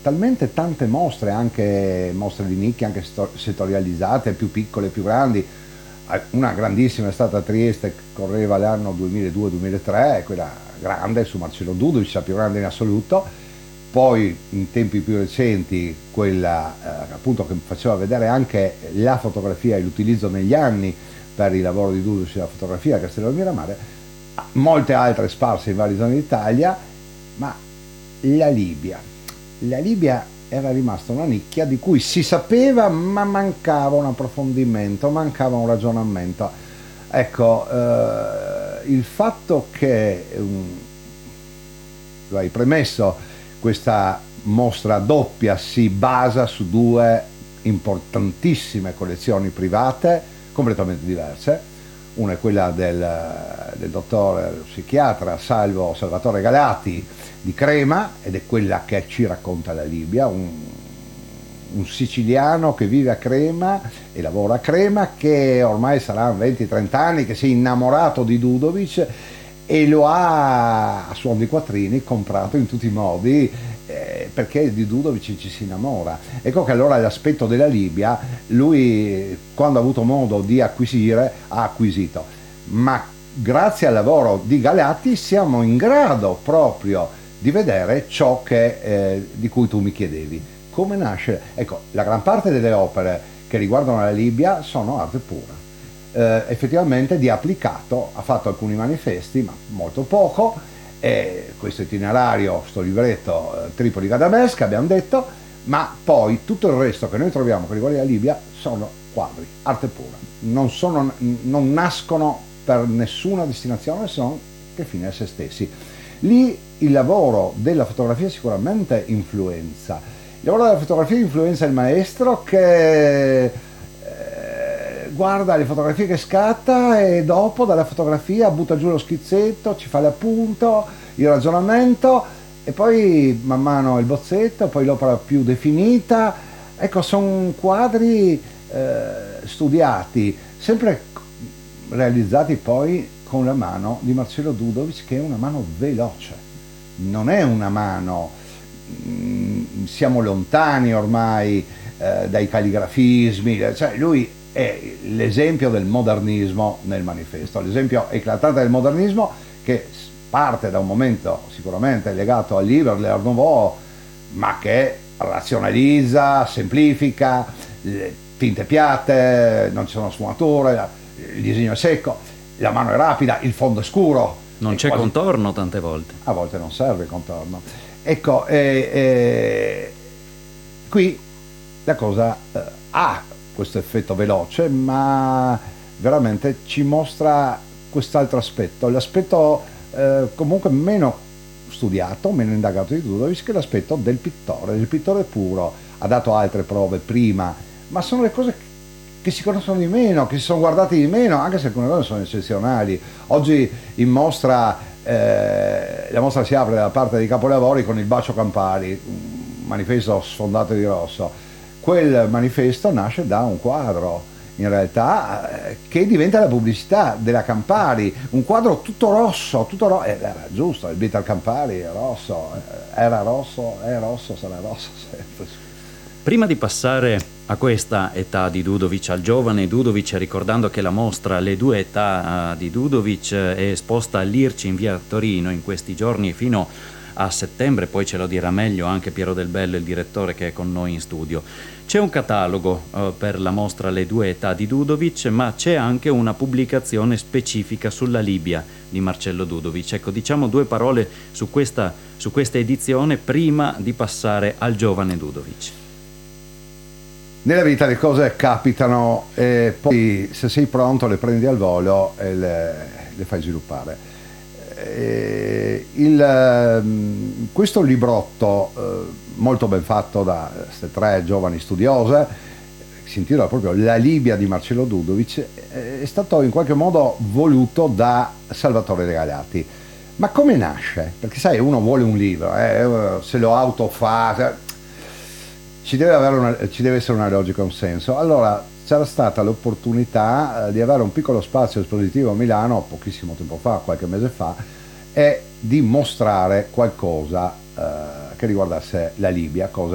talmente tante mostre, anche mostre di nicchia, anche settorializzate, più piccole, più grandi. Una grandissima è stata a Trieste, correva l'anno 2002-2003, quella grande su Marcello Dudovic, la più grande in assoluto. Poi in tempi più recenti quella appunto che faceva vedere anche la fotografia e l'utilizzo negli anni per il lavoro di Dudovic la fotografia a Castello di Miramare, molte altre sparse in varie zone d'Italia. Ma la Libia era rimasta una nicchia di cui si sapeva, ma mancava un approfondimento, mancava un ragionamento. Ecco, il fatto che, lo hai premesso, questa mostra doppia si basa su due importantissime collezioni private completamente diverse. Una è quella del dottore psichiatra Salvatore Galati di Crema, ed è quella che ci racconta la Libia, un siciliano che vive a Crema e lavora a Crema, che ormai sarà 20-30 anni, che si è innamorato di Dudovic e lo ha a suon di quattrini comprato in tutti i modi, perché di Dudovic ci si innamora. Ecco che allora l'aspetto della Libia lui, quando ha avuto modo di acquisire, ha acquisito, ma grazie al lavoro di Galati siamo in grado proprio di vedere ciò di cui tu mi chiedevi. Come nasce? Ecco, la gran parte delle opere che riguardano la Libia sono arte pura. Effettivamente di applicato ha fatto alcuni manifesti, ma molto poco. Questo itinerario, sto libretto Tripoli-Gadames che abbiamo detto, ma poi tutto il resto che noi troviamo che riguarda la Libia sono quadri, arte pura. Non nascono per nessuna destinazione se non che fine a se stessi. Lì il lavoro della fotografia sicuramente influenza. Il lavoro della fotografia influenza il maestro che guarda le fotografie che scatta e dopo dalla fotografia butta giù lo schizzetto, ci fa l'appunto, il ragionamento e poi man mano il bozzetto, poi l'opera più definita. Ecco, sono quadri studiati, sempre realizzati poi con la mano di Marcello Dudovic, che è una mano veloce, non è una mano, siamo lontani ormai dai calligrafismi, cioè lui è l'esempio del modernismo nel manifesto, l'esempio eclatante del modernismo, che parte da un momento sicuramente legato al livre, l'Art Nouveau, ma che razionalizza, semplifica, tinte piatte, non ci sono sfumature, il disegno è secco, la mano è rapida, il fondo è scuro. Non c'è quasi contorno tante volte. A volte non serve il contorno. Ecco, qui la cosa ha questo effetto veloce, ma veramente ci mostra quest'altro aspetto, l'aspetto comunque meno studiato, meno indagato di Dudovic, che è l'aspetto del pittore puro. Ha dato altre prove prima, ma sono le cose che si conoscono di meno, che si sono guardate di meno, anche se alcune cose sono eccezionali. Oggi in mostra, la mostra si apre dalla parte dei capolavori con il Bacio Campari, un manifesto sfondato di rosso. Quel manifesto nasce da un quadro, in realtà, che diventa la pubblicità della Campari, un quadro tutto rosso, era giusto, il Beatle Campari è rosso, era rosso, è rosso, sarà rosso sempre. Prima di passare a questa età di Dudovic, al giovane Dudovic, ricordando che la mostra Le due età di Dudovic è esposta all'IRCI in via Torino in questi giorni fino a settembre, poi ce lo dirà meglio anche Piero Del Bello, il direttore che è con noi in studio. C'è un catalogo per la mostra Le due età di Dudovic, ma c'è anche una pubblicazione specifica sulla Libia di Marcello Dudovic. Ecco, diciamo due parole su questa edizione prima di passare al giovane Dudovic. Nella vita le cose capitano e poi se sei pronto le prendi al volo e le fai sviluppare. Questo librotto molto ben fatto da queste tre giovani studiose, si intitola proprio La Libia di Marcello Dudovic, è stato in qualche modo voluto da Salvatore De Galati. Ma come nasce? Perché sai, uno vuole un libro, se lo autofa, ci deve essere una logica, un senso. Allora c'era stata l'opportunità di avere un piccolo spazio espositivo a Milano pochissimo tempo fa, qualche mese fa, e di mostrare qualcosa che riguardasse la Libia, cosa